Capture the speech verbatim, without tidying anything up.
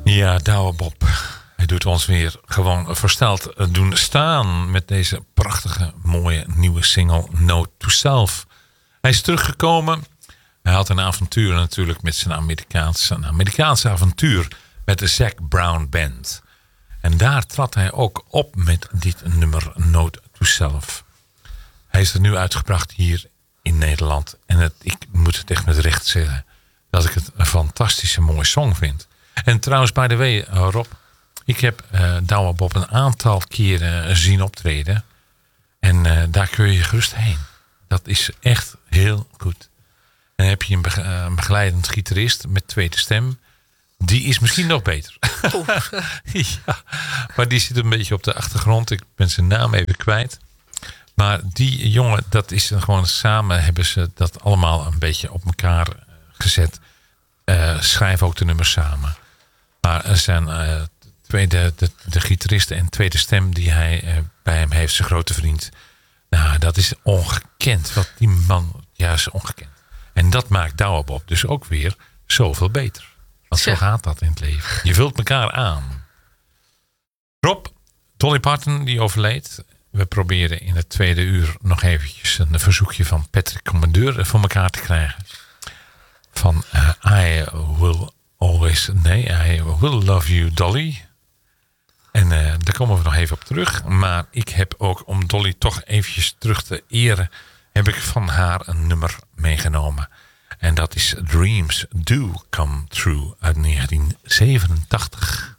Ja, Douwe Bob. Hij doet ons weer gewoon versteld doen staan met deze prachtige, mooie nieuwe single Note to Self. Hij is teruggekomen. Hij had een avontuur natuurlijk met zijn Amerikaanse, een Amerikaanse avontuur met de Zac Brown Band. En daar trad hij ook op met dit nummer Note to Self. Hij is er nu uitgebracht hier in Nederland. En het, ik moet het echt met recht zeggen dat ik het een fantastische mooie song vind. En trouwens, by the way, Rob, ik heb uh, Douwe Bob een aantal keren zien optreden. En uh, daar kun je gerust heen. Dat is echt heel goed. En dan heb je een, bege- een begeleidend gitarist met tweede stem. Die is misschien nog beter. Ja, maar die zit een beetje op de achtergrond. Ik ben zijn naam even kwijt. Maar die jongen, dat is gewoon samen hebben ze dat allemaal een beetje op elkaar gezet. Uh, schrijven ook de nummers samen. Maar er zijn uh, tweede, de, de gitarist en tweede stem die hij uh, bij hem heeft, zijn grote vriend. Nou, dat is ongekend. Wat die man, ja, is ongekend. En dat maakt Douwe Bob dus ook weer zoveel beter. Want zo gaat dat in het leven. Je vult elkaar aan. Rob, Dolly Parton, die overleed. We proberen in het tweede uur nog eventjes een verzoekje van Patrick Commandeur voor elkaar te krijgen. Van uh, I will always, nee, I will love you, Dolly. En uh, daar komen we nog even op terug. Maar ik heb ook, om Dolly toch eventjes terug te eren, heb ik van haar een nummer meegenomen. En dat is Dreams Do Come True uit negentien zevenentachtig.